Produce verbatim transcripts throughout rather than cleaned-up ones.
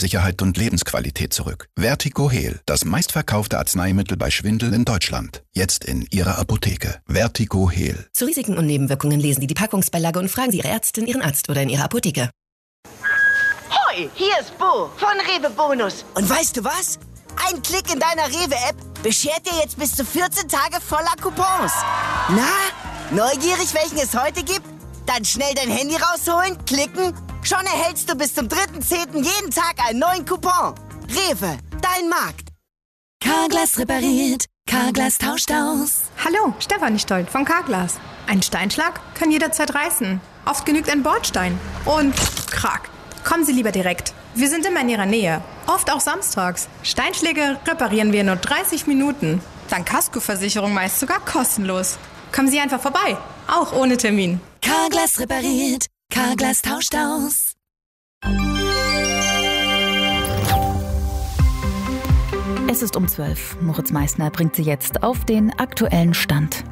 Sicherheit und Lebensqualität zurück. Vertigo-Heal, das meistverkaufte Arzneimittel bei Schwindel in Deutschland. Jetzt in Ihrer Apotheke. Vertigo-Heal. Zu Risiken und Nebenwirkungen lesen Sie die Packungsbeilage und fragen Sie Ihre Ärztin, Ihren Arzt oder in Ihrer Apotheke. Hoi, hier ist Bo von Rewe Bonus. Und weißt du was? Ein Klick in deiner Rewe-App beschert dir jetzt bis zu vierzehn Tage voller Coupons. Na, neugierig, welchen es heute gibt? Dann schnell dein Handy rausholen, klicken. Schon erhältst du bis zum dritten zehnten jeden Tag einen neuen Coupon. Rewe, dein Markt. Carglass repariert, Carglass tauscht aus. Hallo, Stefanie Stoll von Carglass. Ein Steinschlag kann jederzeit reißen. Oft genügt ein Bordstein. Und krack. Kommen Sie lieber direkt. Wir sind immer in Ihrer Nähe. Oft auch samstags. Steinschläge reparieren wir in nur dreißig Minuten. Dank Kaskoversicherung meist sogar kostenlos. Kommen Sie einfach vorbei. Auch ohne Termin. Carglass repariert, Carglass tauscht aus. Es ist um zwölf. Moritz Meissner bringt Sie jetzt auf den aktuellen Stand.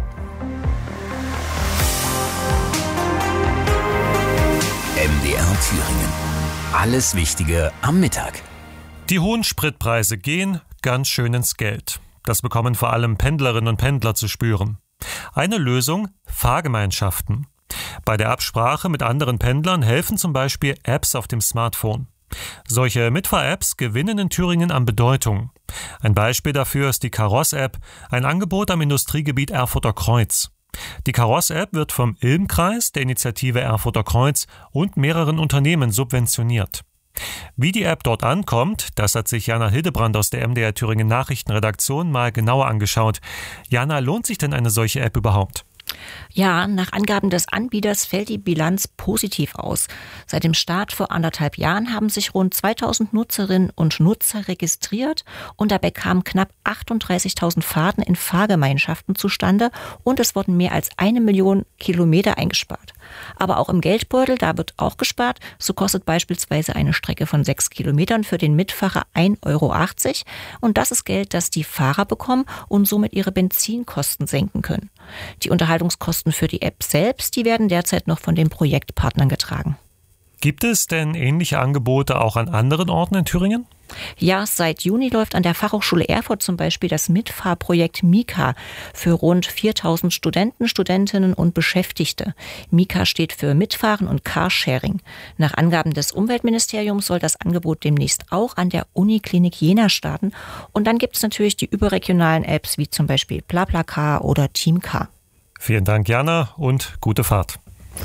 M D R Thüringen. Alles Wichtige am Mittag. Die hohen Spritpreise gehen ganz schön ins Geld. Das bekommen vor allem Pendlerinnen und Pendler zu spüren. Eine Lösung: Fahrgemeinschaften. Bei der Absprache mit anderen Pendlern helfen zum Beispiel Apps auf dem Smartphone. Solche Mitfahr-Apps gewinnen in Thüringen an Bedeutung. Ein Beispiel dafür ist die Kaross-App, ein Angebot am Industriegebiet Erfurter Kreuz. Die Kaross-App wird vom Ilm-Kreis, der Initiative Erfurter Kreuz und mehreren Unternehmen subventioniert. Wie die App dort ankommt, das hat sich Jana Hildebrand aus der M D R Thüringen Nachrichtenredaktion mal genauer angeschaut. Jana, lohnt sich denn eine solche App überhaupt? Ja, nach Angaben des Anbieters fällt die Bilanz positiv aus. Seit dem Start vor anderthalb Jahren haben sich rund zweitausend Nutzerinnen und Nutzer registriert und dabei kamen knapp achtunddreißigtausend Fahrten in Fahrgemeinschaften zustande und es wurden mehr als eine Million Kilometer eingespart. Aber auch im Geldbeutel, da wird auch gespart. So kostet beispielsweise eine Strecke von sechs Kilometern für den Mitfahrer ein Euro achtzig und das ist Geld, das die Fahrer bekommen und somit ihre Benzinkosten senken können. Die Unterhaltungskosten für die App selbst, die werden derzeit noch von den Projektpartnern getragen. Gibt es denn ähnliche Angebote auch an anderen Orten in Thüringen? Ja, seit Juni läuft an der Fachhochschule Erfurt zum Beispiel das Mitfahrprojekt Mika für rund viertausend Studenten, Studentinnen und Beschäftigte. Mika steht für Mitfahren und Carsharing. Nach Angaben des Umweltministeriums soll das Angebot demnächst auch an der Uniklinik Jena starten. Und dann gibt es natürlich die überregionalen Apps wie zum Beispiel BlaBlaCar oder Teamcar. Vielen Dank, Jana, und gute Fahrt.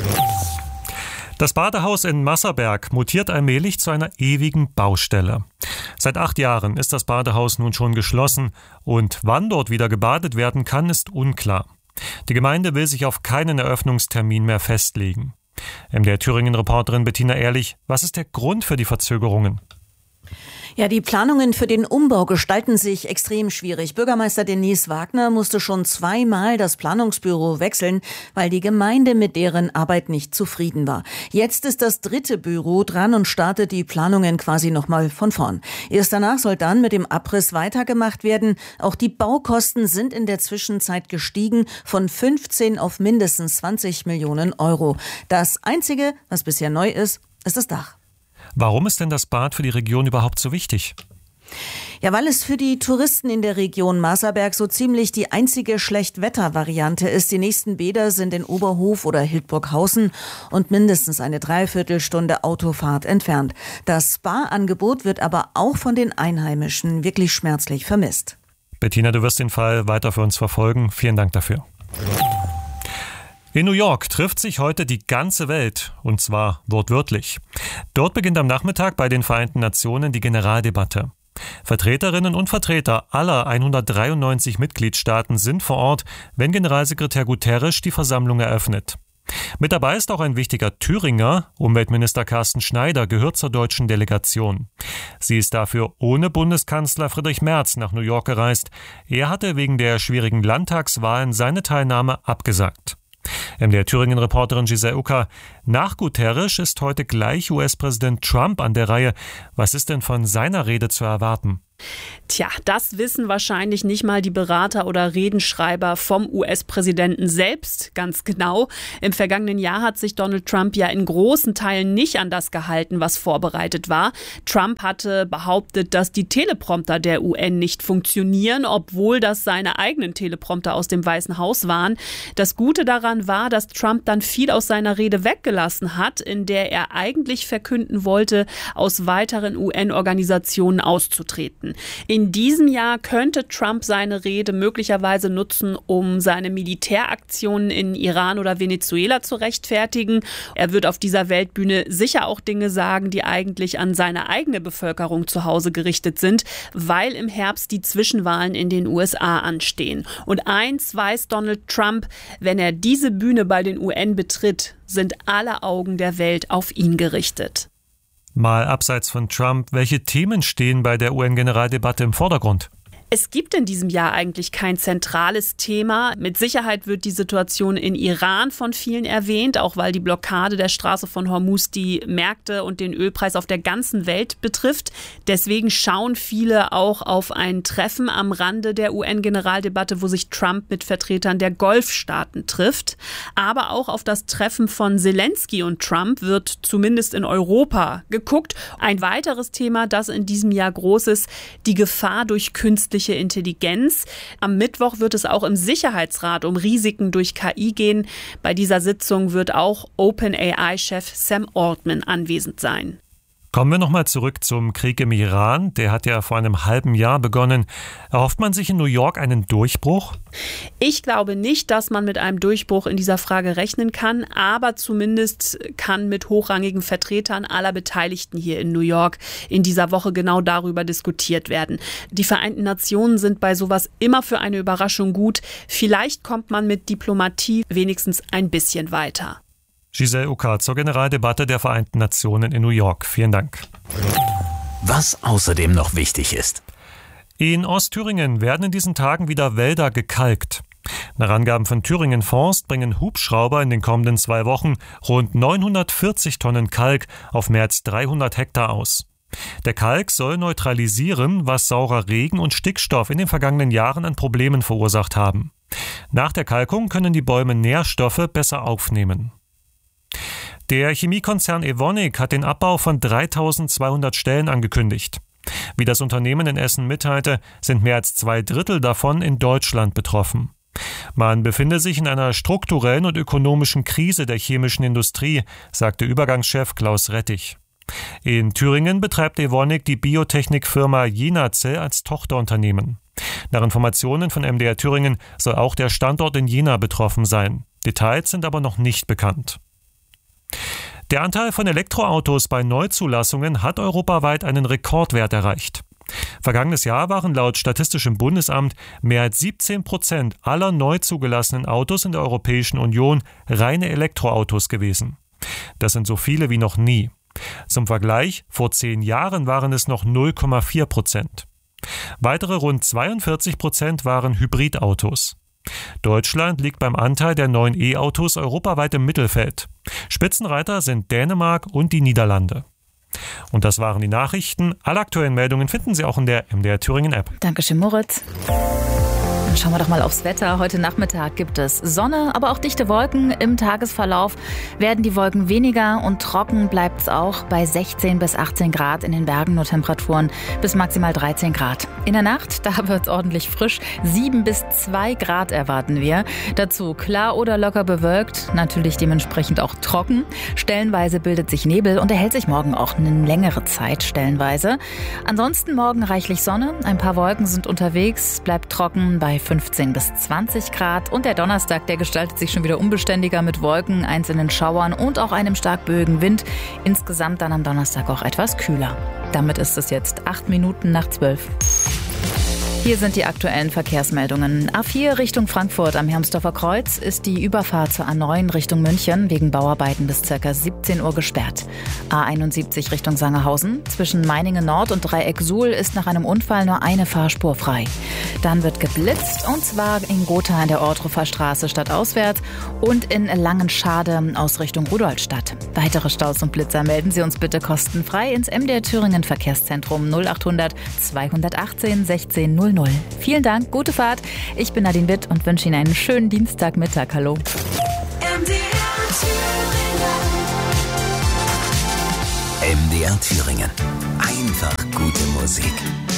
Das Badehaus in Masserberg mutiert allmählich zu einer ewigen Baustelle. Seit acht Jahren ist das Badehaus nun schon geschlossen und wann dort wieder gebadet werden kann, ist unklar. Die Gemeinde will sich auf keinen Eröffnungstermin mehr festlegen. M D R Thüringen-Reporterin Bettina Ehrlich, was ist der Grund für die Verzögerungen? Ja, die Planungen für den Umbau gestalten sich extrem schwierig. Bürgermeister Denise Wagner musste schon zweimal das Planungsbüro wechseln, weil die Gemeinde mit deren Arbeit nicht zufrieden war. Jetzt ist das dritte Büro dran und startet die Planungen quasi nochmal von vorn. Erst danach soll dann mit dem Abriss weitergemacht werden. Auch die Baukosten sind in der Zwischenzeit gestiegen von fünfzehn auf mindestens zwanzig Millionen Euro. Das Einzige, was bisher neu ist, ist das Dach. Warum ist denn das Bad für die Region überhaupt so wichtig? Ja, weil es für die Touristen in der Region Masserberg so ziemlich die einzige Schlechtwettervariante ist. Die nächsten Bäder sind in Oberhof oder Hildburghausen und mindestens eine Dreiviertelstunde Autofahrt entfernt. Das Spa-Angebot wird aber auch von den Einheimischen wirklich schmerzlich vermisst. Bettina, du wirst den Fall weiter für uns verfolgen. Vielen Dank dafür. In New York trifft sich heute die ganze Welt, und zwar wortwörtlich. Dort beginnt am Nachmittag bei den Vereinten Nationen die Generaldebatte. Vertreterinnen und Vertreter aller hundertdreiundneunzig Mitgliedstaaten sind vor Ort, wenn Generalsekretär Guterres die Versammlung eröffnet. Mit dabei ist auch ein wichtiger Thüringer. Umweltminister Carsten Schneider gehört zur deutschen Delegation. Sie ist dafür ohne Bundeskanzler Friedrich Merz nach New York gereist. Er hatte wegen der schwierigen Landtagswahlen seine Teilnahme abgesagt. M D R Thüringen-Reporterin Giselle Ucker. Nach Guterres ist heute gleich U S-Präsident Trump an der Reihe. Was ist denn von seiner Rede zu erwarten? Tja, das wissen wahrscheinlich nicht mal die Berater oder Redenschreiber vom U S-Präsidenten selbst ganz genau. Im vergangenen Jahr hat sich Donald Trump ja in großen Teilen nicht an das gehalten, was vorbereitet war. Trump hatte behauptet, dass die Teleprompter der U N nicht funktionieren, obwohl das seine eigenen Teleprompter aus dem Weißen Haus waren. Das Gute daran war, dass Trump dann viel aus seiner Rede weggelassen hat, in der er eigentlich verkünden wollte, aus weiteren U N-Organisationen auszutreten. In diesem Jahr könnte Trump seine Rede möglicherweise nutzen, um seine Militäraktionen in Iran oder Venezuela zu rechtfertigen. Er wird auf dieser Weltbühne sicher auch Dinge sagen, die eigentlich an seine eigene Bevölkerung zu Hause gerichtet sind, weil im Herbst die Zwischenwahlen in den U S A anstehen. Und eins weiß Donald Trump: Wenn er diese Bühne bei den U N betritt, sind alle Augen der Welt auf ihn gerichtet. Mal abseits von Trump, welche Themen stehen bei der U N-Generaldebatte im Vordergrund? Es gibt in diesem Jahr eigentlich kein zentrales Thema. Mit Sicherheit wird die Situation in Iran von vielen erwähnt, auch weil die Blockade der Straße von Hormuz die Märkte und den Ölpreis auf der ganzen Welt betrifft. Deswegen schauen viele auch auf ein Treffen am Rande der U N-Generaldebatte, wo sich Trump mit Vertretern der Golfstaaten trifft. Aber auch auf das Treffen von Zelensky und Trump wird zumindest in Europa geguckt. Ein weiteres Thema, das in diesem Jahr groß ist: die Gefahr durch künstliche Intelligenz. Am Mittwoch wird es auch im Sicherheitsrat um Risiken durch K I gehen. Bei dieser Sitzung wird auch OpenAI-Chef Sam Altman anwesend sein. Kommen wir nochmal zurück zum Krieg im Iran. Der hat ja vor einem halben Jahr begonnen. Erhofft man sich in New York einen Durchbruch? Ich glaube nicht, dass man mit einem Durchbruch in dieser Frage rechnen kann, aber zumindest kann mit hochrangigen Vertretern aller Beteiligten hier in New York in dieser Woche genau darüber diskutiert werden. Die Vereinten Nationen sind bei sowas immer für eine Überraschung gut. Vielleicht kommt man mit Diplomatie wenigstens ein bisschen weiter. Giselle Uckart zur Generaldebatte der Vereinten Nationen in New York. Vielen Dank. Was außerdem noch wichtig ist. In Ostthüringen werden in diesen Tagen wieder Wälder gekalkt. Nach Angaben von Thüringen Forst bringen Hubschrauber in den kommenden zwei Wochen rund neunhundertvierzig Tonnen Kalk auf mehr als dreihundert Hektar aus. Der Kalk soll neutralisieren, was saurer Regen und Stickstoff in den vergangenen Jahren an Problemen verursacht haben. Nach der Kalkung können die Bäume Nährstoffe besser aufnehmen. Der Chemiekonzern Evonik hat den Abbau von dreitausendzweihundert Stellen angekündigt. Wie das Unternehmen in Essen mitteilte, sind mehr als zwei Drittel davon in Deutschland betroffen. Man befinde sich in einer strukturellen und ökonomischen Krise der chemischen Industrie, sagte Übergangschef Klaus Rettich. In Thüringen betreibt Evonik die Biotechnikfirma Jenacell als Tochterunternehmen. Nach Informationen von M D R Thüringen soll auch der Standort in Jena betroffen sein. Details sind aber noch nicht bekannt. Der Anteil von Elektroautos bei Neuzulassungen hat europaweit einen Rekordwert erreicht. Vergangenes Jahr waren laut Statistischem Bundesamt mehr als siebzehn Prozent aller neu zugelassenen Autos in der Europäischen Union reine Elektroautos gewesen. Das sind so viele wie noch nie. Zum Vergleich, vor zehn Jahren waren es noch null Komma vier Prozent. Weitere rund zweiundvierzig Prozent waren Hybridautos. Deutschland liegt beim Anteil der neuen E-Autos europaweit im Mittelfeld. Spitzenreiter sind Dänemark und die Niederlande. Und das waren die Nachrichten. Alle aktuellen Meldungen finden Sie auch in der M D R Thüringen App. Dankeschön, Moritz. Dann schauen wir doch mal aufs Wetter. Heute Nachmittag gibt es Sonne, aber auch dichte Wolken. Im Tagesverlauf werden die Wolken weniger und trocken bleibt es auch bei sechzehn bis achtzehn Grad, in den Bergen nur Temperaturen bis maximal dreizehn Grad. In der Nacht, da wird es ordentlich frisch, sieben bis zwei Grad erwarten wir. Dazu klar oder locker bewölkt, natürlich dementsprechend auch trocken. Stellenweise bildet sich Nebel und erhält sich morgen auch eine längere Zeit stellenweise. Ansonsten morgen reichlich Sonne, ein paar Wolken sind unterwegs, bleibt trocken bei fünfzehn bis zwanzig Grad und der Donnerstag, der gestaltet sich schon wieder unbeständiger mit Wolken, einzelnen Schauern und auch einem stark böigen Wind. Insgesamt dann am Donnerstag auch etwas kühler. Damit ist es jetzt acht Minuten nach zwölf. Hier sind die aktuellen Verkehrsmeldungen. A vier Richtung Frankfurt am Hermsdorfer Kreuz ist die Überfahrt zur A neun Richtung München wegen Bauarbeiten bis ca. siebzehn Uhr gesperrt. A einundsiebzig Richtung Sangerhausen zwischen Meiningen Nord und Dreieck Suhl ist nach einem Unfall nur eine Fahrspur frei. Dann wird geblitzt, und zwar in Gotha in der Ortrufer Straße stadtauswärts und in Langenschade aus Richtung Rudolstadt. Weitere Staus und Blitzer melden Sie uns bitte kostenfrei ins M D R Thüringen Verkehrszentrum null achthundert zweihundertachtzehn sechzehn null null. Vielen Dank, gute Fahrt. Ich bin Nadine Witt und wünsche Ihnen einen schönen Dienstagmittag. Hallo. M D R Thüringen. M D R Thüringen. Einfach gute Musik.